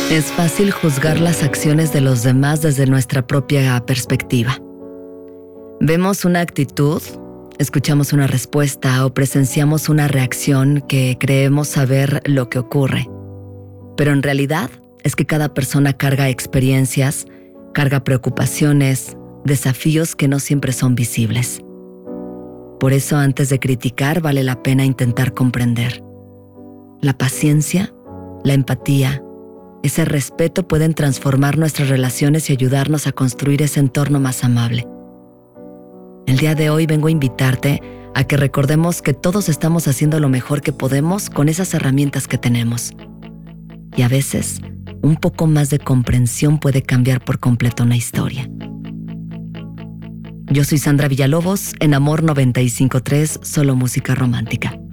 Es fácil juzgar las acciones de los demás desde nuestra propia perspectiva. Vemos una actitud, escuchamos una respuesta o presenciamos una reacción que creemos saber lo que ocurre. Pero en realidad es que cada persona carga experiencias, carga preocupaciones, desafíos que no siempre son visibles. Por eso, antes de criticar, vale la pena intentar comprender. La paciencia, la empatía, ese respeto pueden transformar nuestras relaciones y ayudarnos a construir ese entorno más amable. El día de hoy vengo a invitarte a que recordemos que todos estamos haciendo lo mejor que podemos con esas herramientas que tenemos. Y a veces, un poco más de comprensión puede cambiar por completo una historia. Yo soy Sandra Villalobos, en Amor 95.3, solo música romántica.